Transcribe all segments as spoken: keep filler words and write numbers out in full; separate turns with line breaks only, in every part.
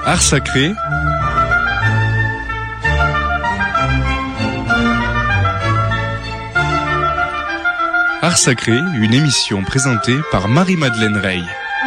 Art sacré. Art sacré, une émission présentée par Marie-Madeleine Rey.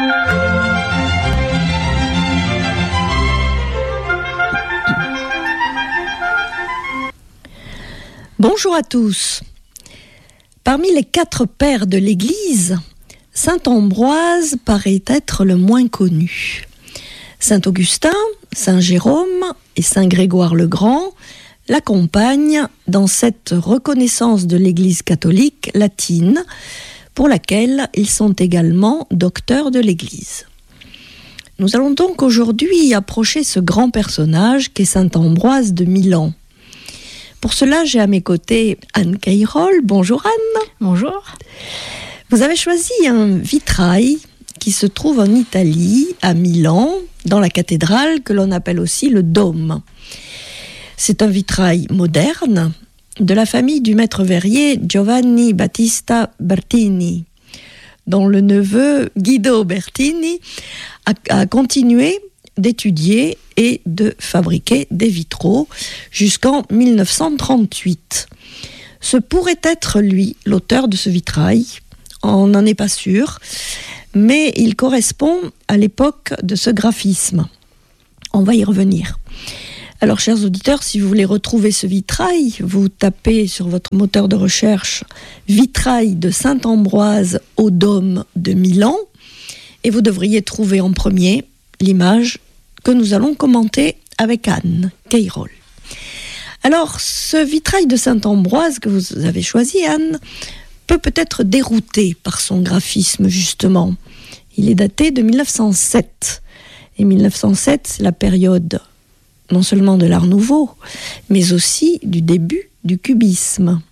Bonjour à tous. Parmi les quatre pères de l'Église, saint Ambroise paraît être le moins connu. Saint Augustin, saint Jérôme et saint Grégoire le Grand l'accompagnent dans cette reconnaissance de l'Église catholique latine, pour laquelle ils sont également docteurs de l'Église. Nous allons donc aujourd'hui approcher ce grand personnage qu'est saint Ambroise de Milan. Pour cela, j'ai à mes côtés Anne Cayrol. Bonjour Anne.
Bonjour.
Vous avez choisi un vitrail qui se trouve en Italie, à Milan, dans la cathédrale que l'on appelle aussi le Dôme. C'est un vitrail moderne de la famille du maître verrier Giovanni Battista Bertini, dont le neveu Guido Bertini a, a continué d'étudier et de fabriquer des vitraux jusqu'en mille neuf cent trente-huit. Ce pourrait être lui, l'auteur de ce vitrail. On n'en est pas sûr, mais il correspond à l'époque de ce graphisme. On va y revenir. Alors, chers auditeurs, si vous voulez retrouver ce vitrail, vous tapez sur votre moteur de recherche « Vitrail de saint Ambroise au Dôme de Milan » et vous devriez trouver en premier l'image que nous allons commenter avec Anne Cayrol. Alors, ce vitrail de saint Ambroise que vous avez choisi, Anne, peut peut-être dérouter par son graphisme, justement. Il est daté de mille neuf cent sept. Et mille neuf cent sept, c'est la période non seulement de l'Art Nouveau, mais aussi du début du cubisme.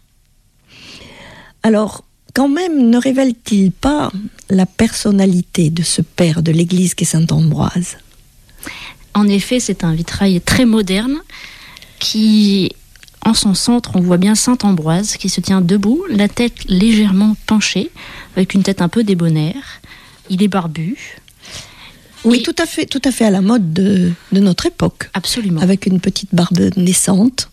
Alors, quand même, ne révèle-t-il pas la personnalité de ce père de l'Église qu'est saint Ambroise ?
En effet, c'est un vitrail très moderne qui, en son centre, on voit bien saint Ambroise qui se tient debout, la tête légèrement penchée, avec une tête un peu débonnaire. Il est barbu.
Oui, et tout à fait, tout à fait à la mode de, de notre époque.
Absolument.
Avec une petite barbe naissante.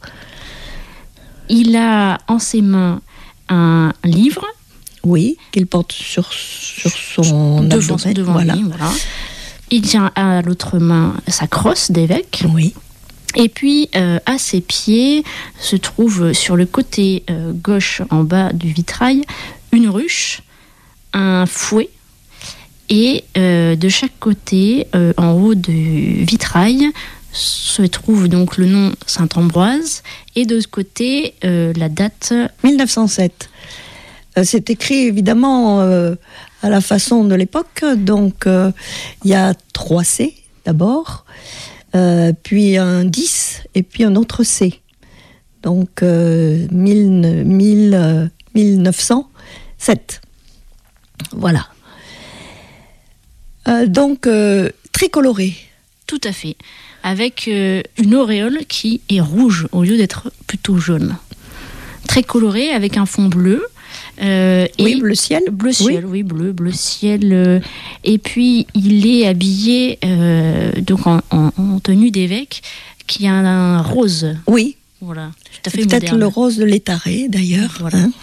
Il a en ses mains un livre.
Oui, qu'il porte sur, sur son
devant,
abdomen.
Devant
voilà.
lui, voilà. Il tient à l'autre main sa crosse d'évêque.
Oui.
Et puis, euh, à ses pieds, se trouve sur le côté euh, gauche, en bas du vitrail, une ruche, un fouet, et euh, de chaque côté, euh, en haut du vitrail, se trouve donc le nom saint Ambroise, et de ce côté, euh, la date...
mille neuf cent sept. Euh, c'est écrit évidemment euh, à la façon de l'époque, donc il euh, y a trois C d'abord, euh, puis un dix, et puis un autre C. Donc euh, mille, mille, euh, mille neuf cent sept. Voilà. Euh, donc, euh, très coloré.
Tout à fait. Avec euh, une auréole qui est rouge au lieu d'être plutôt jaune. Très coloré, avec un fond bleu. Euh,
oui,
et
bleu ciel.
Bleu ciel, oui, oui bleu, bleu ciel. Euh, et puis, il est habillé euh, donc en, en, en tenue d'évêque qui a un, un rose.
Oui.
Voilà. Tout à fait
peut-être
moderne.
le rose de l'Étaré, d'ailleurs.
Voilà.
Hein.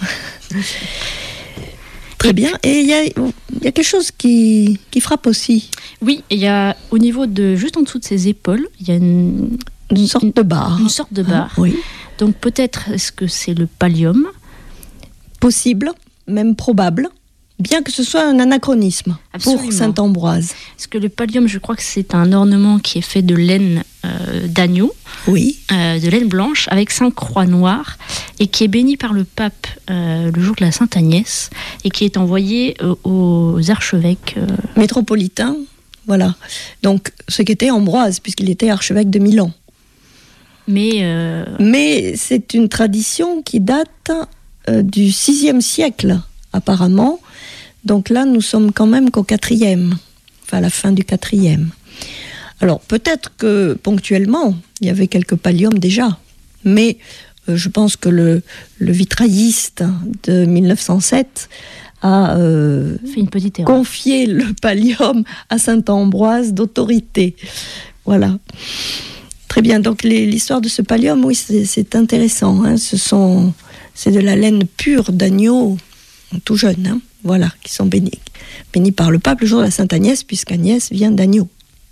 Très bien. Et il y a, y a quelque chose qui, qui frappe aussi.
Oui, il y a au niveau de, juste en dessous de ses épaules, il y a une,
une sorte une, de barre.
Une sorte de barre.
Ah, oui.
Donc peut-être est-ce que c'est le pallium ?
Possible, même probable, bien que ce soit un anachronisme. Absolument. Pour saint Ambroise.
Parce que le pallium, je crois que c'est un ornement qui est fait de laine euh, d'agneau,
oui.
euh, de laine blanche, avec cinq croix noires, et qui est béni par le pape euh, le jour de la Sainte Agnès, et qui est envoyé euh, aux archevêques euh...
métropolitains. Voilà. Donc, ce qu'était Ambroise, puisqu'il était archevêque de Milan.
Mais, euh...
Mais c'est une tradition qui date euh, du sixième siècle, apparemment. Donc là, nous sommes quand même qu'au quatrième, enfin à la fin du quatrième. Alors peut-être que ponctuellement, il y avait quelques palliums déjà, mais euh, je pense que le, le vitrailliste de mille neuf cent sept a euh,
fait une petite erreur.
Confié le pallium à saint Ambroise d'autorité, Voilà. Très bien. Donc les, l'histoire de ce pallium, oui, c'est, c'est intéressant. Hein. Ce sont, c'est de la laine pure d'agneau, tout jeune, hein. Voilà, qui sont bénis, bénis par le pape le jour de la Sainte Agnès, puisqu'Agnès vient d'agneau.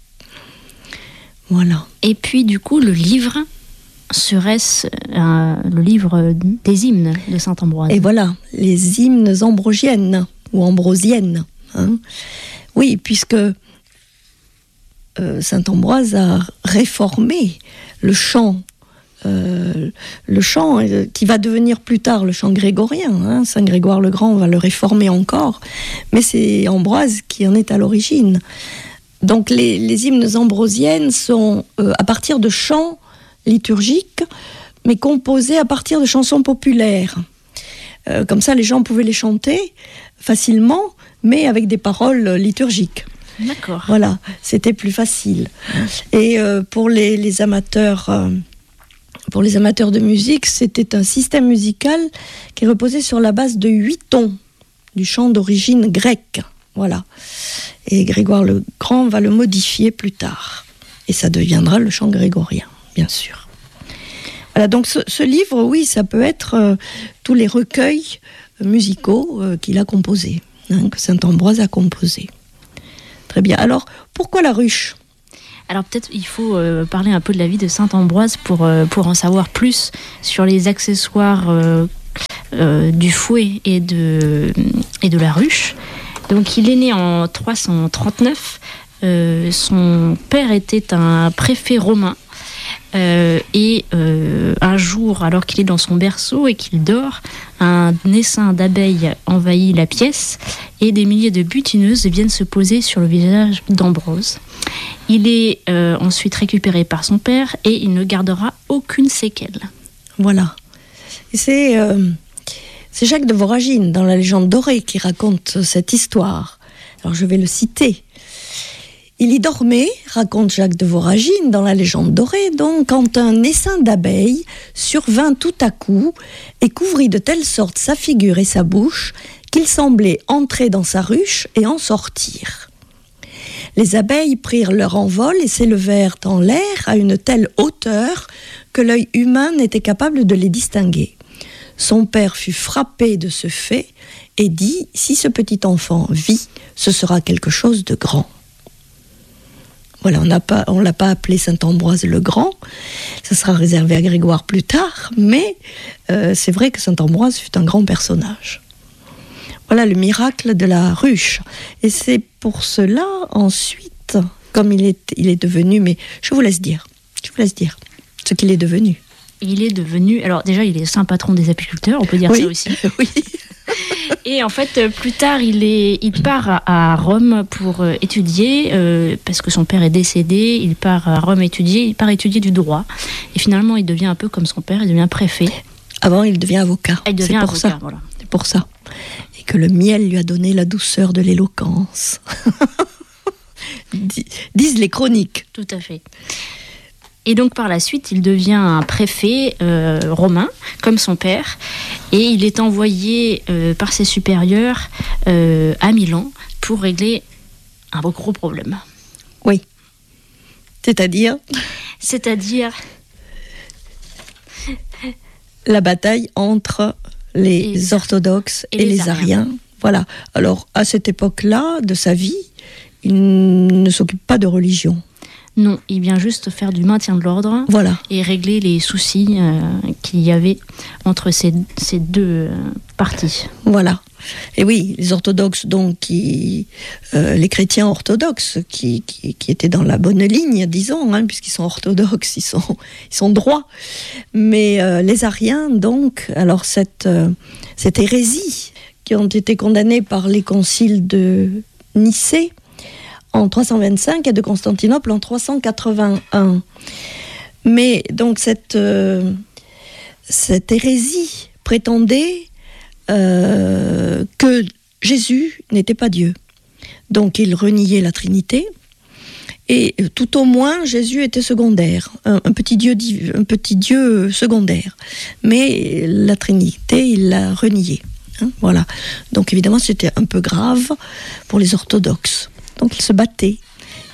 Voilà.
Et puis du coup, le livre serait-ce euh, le livre des hymnes de saint Ambroise.
Et voilà, les hymnes ambrosiennes ou ambrosiennes. Hein. Oui, puisque euh, saint Ambroise a réformé le chant, euh, le chant euh, qui va devenir plus tard le chant grégorien. Hein. Saint Grégoire le Grand va le réformer encore, mais c'est Ambroise qui en est à l'origine. Donc les, les hymnes ambrosiennes sont euh, à partir de chants liturgiques, mais composés à partir de chansons populaires. Euh, comme ça, les gens pouvaient les chanter facilement, mais avec des paroles liturgiques.
D'accord.
Voilà, c'était plus facile. Et euh, pour les, les amateurs, euh, pour les amateurs de musique, c'était un système musical qui reposait sur la base de huit tons du chant d'origine grecque. Voilà. Et Grégoire le Grand va le modifier plus tard. Et ça deviendra le chant grégorien, bien sûr. Voilà, donc ce, ce livre, oui, ça peut être euh, tous les recueils musicaux euh, qu'il a composés, hein, que saint Ambroise a composés. Très bien. Alors, pourquoi la ruche ?
Alors peut-être il faut euh, parler un peu de la vie de saint Ambroise pour, euh, pour en savoir plus sur les accessoires euh, euh, du fouet et de, et de la ruche. Donc il est né en trois cent trente-neuf. Euh, son père était un préfet romain. Euh, et euh, un jour, alors qu'il est dans son berceau et qu'il dort, un essaim d'abeilles envahit la pièce et des milliers de butineuses viennent se poser sur le visage d'Ambrose. Il est euh, ensuite récupéré par son père et il ne gardera aucune séquelle.
Voilà. Et c'est, euh, c'est Jacques de Voragine, dans la légende dorée, qui raconte cette histoire. Alors je vais le citer. Il y dormait, raconte Jacques de Voragine dans la légende dorée, donc, quand un essaim d'abeilles survint tout à coup et couvrit de telle sorte sa figure et sa bouche qu'il semblait entrer dans sa ruche et en sortir. Les abeilles prirent leur envol et s'élevèrent en l'air à une telle hauteur que l'œil humain n'était capable de les distinguer. Son père fut frappé de ce fait et dit « Si ce petit enfant vit, ce sera quelque chose de grand ». Voilà, on n'a pas, on l'a pas appelé saint Ambroise le Grand, ça sera réservé à Grégoire plus tard, mais euh, c'est vrai que saint Ambroise fut un grand personnage. Voilà le miracle de la ruche. Et c'est pour cela, ensuite, comme il est, il est devenu, mais je vous laisse dire, je vous laisse dire ce qu'il est devenu.
Il est devenu, alors déjà il est saint patron des apiculteurs, on peut dire
oui,
ça aussi.
Oui.
Et en fait, plus tard, il, est, il part à, à Rome pour euh, étudier, euh, parce que son père est décédé, il part à Rome étudier, il part étudier du droit. Et finalement, il devient un peu comme son père, il devient préfet.
Avant, il devient avocat.
Il devient
c'est pour
avocat,
ça.
Voilà.
C'est pour ça. Et que le miel lui a donné la douceur de l'éloquence. Disent les chroniques.
Tout à fait. Et donc par la suite, il devient un préfet euh, romain, comme son père, et il est envoyé euh, par ses supérieurs euh, à Milan pour régler un gros problème.
Oui. C'est-à-dire
C'est-à-dire
la bataille entre les, les orthodoxes et, et les, les ariens. ariens. Voilà. Alors, à cette époque-là de sa vie, il ne s'occupe pas de religion.
Non, il vient juste faire du maintien de l'ordre,
voilà,
et régler les soucis euh, qu'il y avait entre ces, ces deux euh, parties.
Voilà. Et oui, les orthodoxes, donc, qui, euh, les chrétiens orthodoxes, qui, qui, qui étaient dans la bonne ligne, disons, hein, puisqu'ils sont orthodoxes, ils sont, ils sont droits. Mais euh, les ariens, donc, alors cette, euh, cette hérésie, qui ont été condamnés par les conciles de Nicée, en trois cent vingt-cinq et de Constantinople en trois cent quatre-vingt-un. Mais donc cette, euh, cette hérésie prétendait euh, que Jésus n'était pas Dieu. Donc il reniait la Trinité et tout au moins Jésus était secondaire, un, un, petit, dieu, un petit Dieu secondaire. Mais la Trinité, il l'a reniée. Hein, voilà. Donc évidemment c'était un peu grave pour les orthodoxes. Donc ils se battaient.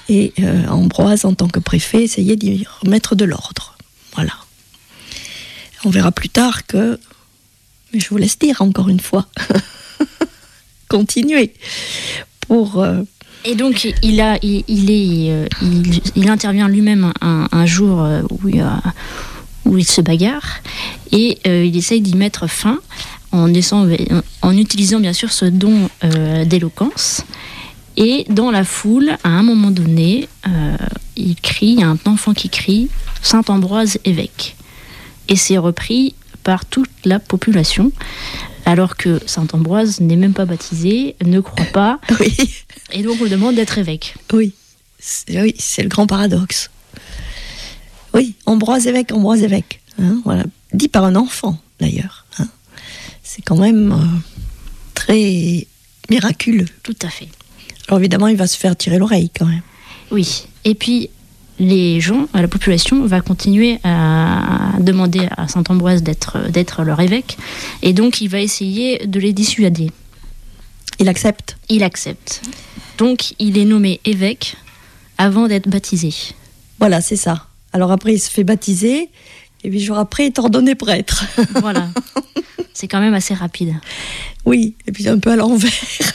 Et euh, Ambroise, en tant que préfet, essayait d'y remettre de l'ordre. Voilà. On verra plus tard que... Mais je vous laisse dire encore une fois. Continuez. Pour... Euh...
Et donc, il, a, il, il, est, euh, il, il intervient lui-même un, un jour où il, a, où il se bagarre. Et euh, il essaye d'y mettre fin en, essayant, en utilisant bien sûr ce don euh, d'éloquence. Et dans la foule, à un moment donné, euh, il crie, il y a un enfant qui crie « Saint Ambroise évêque ». Et c'est repris par toute la population, alors que Saint Ambroise n'est même pas baptisé, ne croit pas,
oui.
Et donc on lui demande d'être évêque.
Oui, c'est, oui, c'est le grand paradoxe. Oui, Ambroise évêque, Ambroise évêque, hein, voilà. Dit par un enfant d'ailleurs. Hein. C'est quand même euh, très miraculeux.
Tout à fait.
Alors évidemment, il va se faire tirer l'oreille quand même.
Oui, et puis les gens, la population va continuer à demander à Saint Ambroise d'être, d'être leur évêque, et donc il va essayer de les dissuader.
Il accepte.
Il accepte. Donc il est nommé évêque avant d'être baptisé.
Voilà, c'est ça. Alors après, il se fait baptiser, et huit jours après, il est ordonné prêtre.
Voilà. C'est quand même assez rapide.
Oui, et puis un peu à l'envers.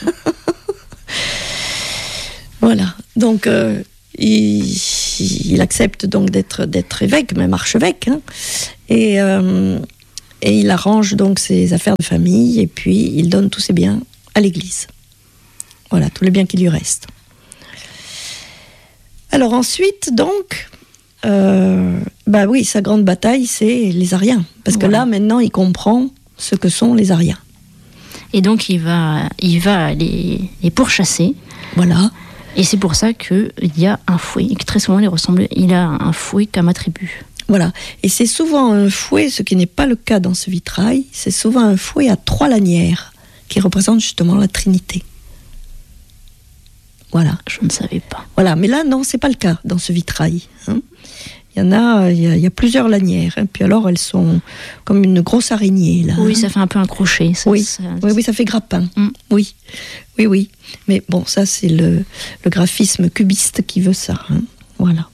Voilà. Donc, euh, il, il accepte donc d'être, d'être évêque, même archevêque. Hein, et, euh, et il arrange donc ses affaires de famille, et puis il donne tous ses biens à l'Église. Voilà, tous les biens qui lui restent. Alors ensuite, donc, euh, bah oui, sa grande bataille, c'est les Ariens. Parce que voilà. Là, maintenant, il comprend ce que sont les Ariens.
Et donc, il va, il va les, les pourchasser.
Voilà.
Et c'est pour ça qu'il y a un fouet, et que très souvent, il ressemble, il a un fouet comme attribut.
Voilà. Et c'est souvent un fouet, ce qui n'est pas le cas dans ce vitrail, c'est souvent un fouet à trois lanières, qui représente justement la Trinité. Voilà.
Je ne savais pas.
Voilà, mais là, non, c'est pas le cas dans ce vitrail. Hein. Il y en a, il y a, il y a plusieurs lanières. Hein. Puis alors, elles sont comme une grosse araignée, là.
Oui,
hein.
Ça fait un peu un crochet. Ça,
oui.
Ça,
oui, oui, ça fait grappin. Mm. Oui, oui, oui. Mais bon, ça, c'est le, le graphisme cubiste qui veut ça. Hein. Voilà.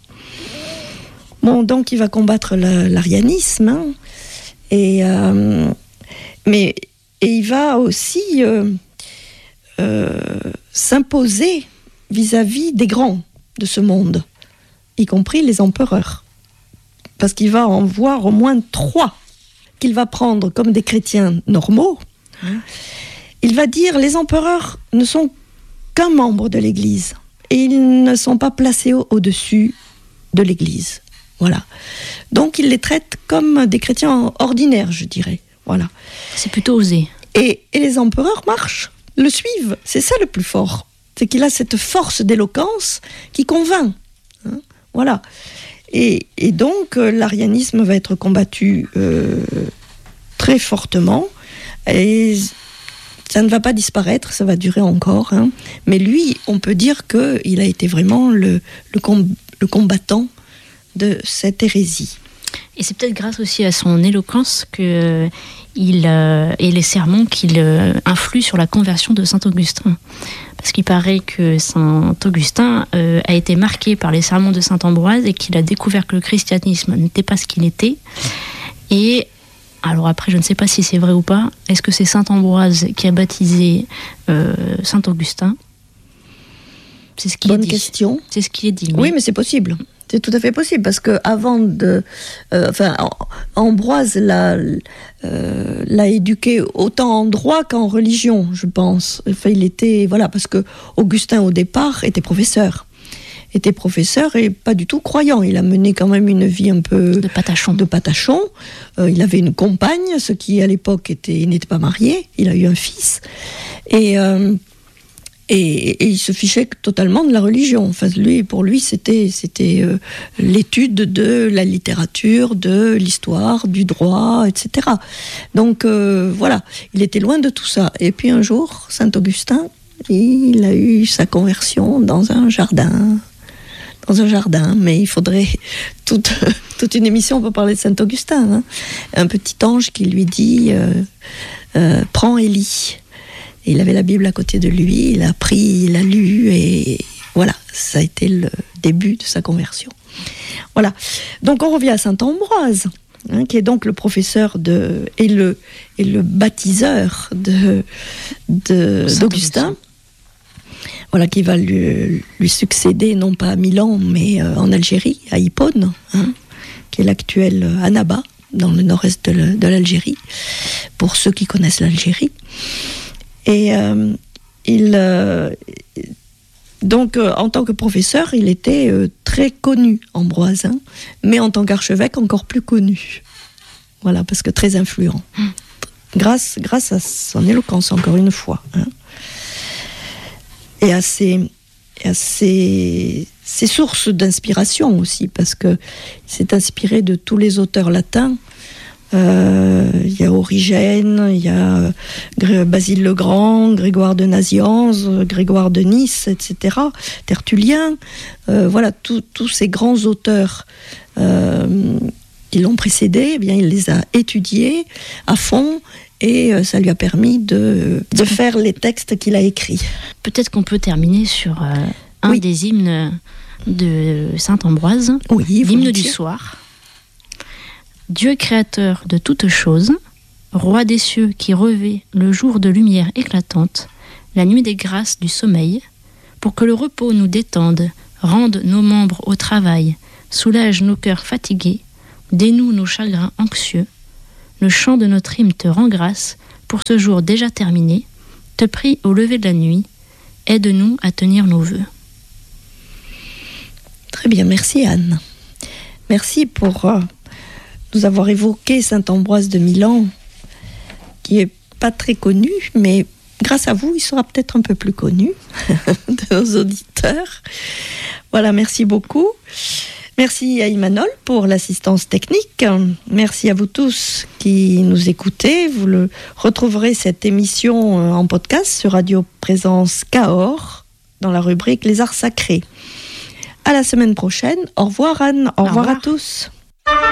Bon, donc, il va combattre la, l'arianisme. Hein. Et, euh, mais, et il va aussi euh, euh, s'imposer vis-à-vis des grands de ce monde, y compris les empereurs. Parce qu'il va en voir au moins trois qu'il va prendre comme des chrétiens normaux. Il va dire, les empereurs ne sont qu'un membre de l'Église, et ils ne sont pas placés au- au-dessus de l'Église. Voilà. Donc il les traite comme des chrétiens ordinaires, je dirais. Voilà.
C'est plutôt osé.
Et, et les empereurs marchent, le suivent. C'est ça le plus fort. C'est qu'il a cette force d'éloquence qui convainc. Hein, voilà. Et, et donc, euh, l'arianisme va être combattu euh, très fortement. Et ça ne va pas disparaître, ça va durer encore. Hein. Mais lui, on peut dire qu'il a été vraiment le, le, com- le combattant de cette hérésie.
Et c'est peut-être grâce aussi à son éloquence que il, euh, et les sermons qu'il euh, influent sur la conversion de saint Augustin. Parce qu'il paraît que saint Augustin euh, a été marqué par les sermons de saint Ambroise et qu'il a découvert que le christianisme n'était pas ce qu'il était. Et alors après, je ne sais pas si c'est vrai ou pas, est-ce que c'est saint Ambroise qui a baptisé euh, saint Augustin ? C'est ce qu'il
Bonne
est dit.
question.
C'est ce qu'il est dit.
Oui, mais c'est possible. C'est tout à fait possible, parce que avant de, euh, enfin, Ambroise l'a, euh, l'a éduqué autant en droit qu'en religion, je pense. Enfin, il était, voilà, parce que Augustin au départ était professeur, était professeur et pas du tout croyant. Il a mené quand même une vie un peu
de patachon.
De patachon. Euh, il avait une compagne, ce qui à l'époque était, il n'était pas marié. Il a eu un fils et. Euh, Et, et il se fichait totalement de la religion. Enfin, lui, pour lui, c'était, c'était euh, l'étude de la littérature, de l'histoire, du droit, et cetera. Donc, euh, voilà, il était loin de tout ça. Et puis un jour, saint Augustin, il a eu sa conversion dans un jardin. Dans un jardin, mais il faudrait toute, toute une émission pour parler de saint Augustin. Hein. Un petit ange qui lui dit euh, euh, « Prends Élie ». Et il avait la Bible à côté de lui, il a pris, il a lu, et voilà, ça a été le début de sa conversion. Voilà. Donc on revient à saint Ambroise, hein, qui est donc le professeur de, et, le, et le baptiseur de, de, d'Augustin. Voilà, qui va lui, lui succéder, non pas à Milan, mais euh, en Algérie, à Hippone, hein, qui est l'actuel Annaba, dans le nord-est de, de l'Algérie, pour ceux qui connaissent l'Algérie. Et euh, il, euh, donc, euh, en tant que professeur, il était euh, très connu, Ambroise, hein, mais en tant qu'archevêque, encore plus connu. Voilà, parce que très influent. Mmh. Grâce, grâce à son éloquence, encore une fois. Hein. Et à ses, à ses, ses sources d'inspiration aussi, parce qu'il s'est inspiré de tous les auteurs latins. Euh, il y a Origène, il y a Basile le Grand, Grégoire de Nazianze, Grégoire de Nice, et cetera. Tertullien, euh, voilà, tous ces grands auteurs euh, qui l'ont précédé, eh bien, il les a étudiés à fond. Et ça lui a permis de, de faire les textes qu'il a écrits.
Peut-être qu'on peut terminer sur euh, un
oui.
des hymnes de saint Ambroise,
oui,
l'hymne du soir. Dieu créateur de toutes choses, roi des cieux qui revêt le jour de lumière éclatante, la nuit des grâces du sommeil, pour que le repos nous détende, rende nos membres au travail, soulage nos cœurs fatigués, dénoue nos chagrins anxieux. Le chant de notre hymne te rend grâce pour ce jour déjà terminé, te prie au lever de la nuit, aide-nous à tenir nos vœux.
Très bien, merci Anne. Merci pour euh, nous avoir évoqué saint Ambroise de Milan, qui n'est pas très connu, mais grâce à vous, il sera peut-être un peu plus connu de nos auditeurs. Voilà, merci beaucoup. Merci à Imanol pour l'assistance technique. Merci à vous tous qui nous écoutez. Vous le retrouverez cette émission en podcast sur Radio Présence Cahors dans la rubrique Les Arts Sacrés. À la semaine prochaine. Au revoir Anne. Au, Au revoir, revoir à tous.